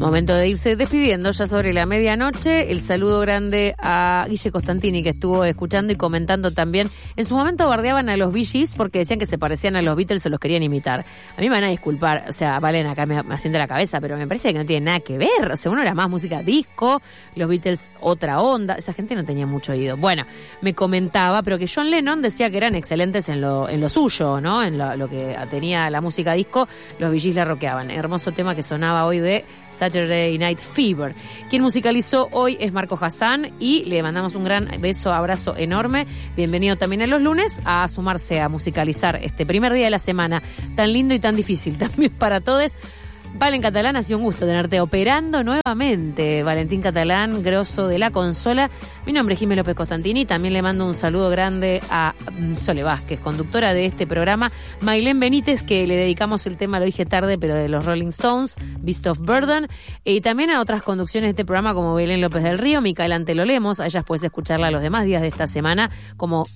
Momento de irse despidiendo ya sobre la medianoche. El saludo grande a Guille Costantini, que estuvo escuchando y comentando también. En su momento bardeaban a los Bee Gees porque decían que se parecían a los Beatles o los querían imitar. A mí me van a disculpar, o sea, Valen acá me asiente la cabeza, pero me parece que no tiene nada que ver. O sea, uno era más música disco, los Beatles otra onda. Esa gente no tenía mucho oído. Bueno, me comentaba, pero que John Lennon decía que eran excelentes en lo suyo, ¿no? En lo que tenía la música disco, los Bee Gees la rockeaban. Hermoso tema que sonaba hoy de Saturday Night Fever. Quien musicalizó hoy es Marco Hassan y le mandamos un gran beso, abrazo enorme. Bienvenido también a los lunes a sumarse a musicalizar este primer día de la semana tan lindo y tan difícil también para todos. Valen Catalán, ha sido un gusto tenerte operando nuevamente. Valentín Catalán, grosso de la consola. Mi nombre es Jimé López Costantini. También le mando un saludo grande a Sole Vázquez, conductora de este programa. Mailén Benítez, que le dedicamos el tema, lo dije tarde, pero de los Rolling Stones, Beast of Burden. Y también a otras conducciones de este programa como Belén López del Río, Micael Antelo Lemos. A ellas puedes escucharla los demás días de esta semana como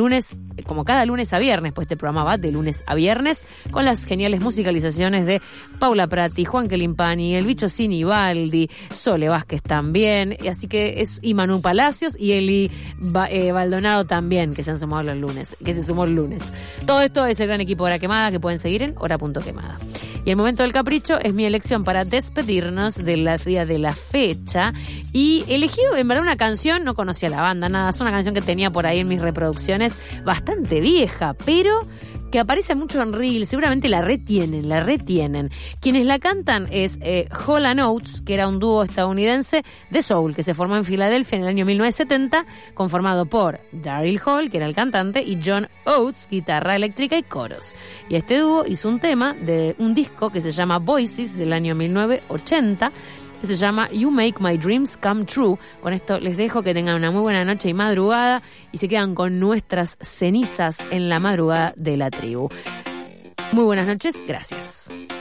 cada lunes a viernes, pues este programa va de lunes a viernes con las geniales musicalizaciones de Paula Prati, Juan Quelimpani, El Bicho Sinibaldi, Sole Vázquez también, así que y Manu Palacios y Eli Baldonado también, que se sumó el lunes. Todo esto es el gran equipo de Hora Quemada, que pueden seguir en hora.quemada. Y el momento del capricho es mi elección para despedirnos del día de la fecha. Y elegí en verdad una canción, no conocía la banda, nada, es una canción que tenía por ahí en mis reproducciones, bastante vieja, pero que aparece mucho en Reel, seguramente la retienen. Quienes la cantan es Hall & Oates, que era un dúo estadounidense de soul que se formó en Filadelfia en el año 1970, conformado por Daryl Hall, que era el cantante, y John Oates, guitarra eléctrica y coros. Y este dúo hizo un tema de un disco que se llama Voices del año 1980, que se llama You Make My Dreams Come True. Con esto les dejo, que tengan una muy buena noche y madrugada, y se quedan con Nuestras cenizas en la madrugada de la tribu. Muy buenas noches, gracias.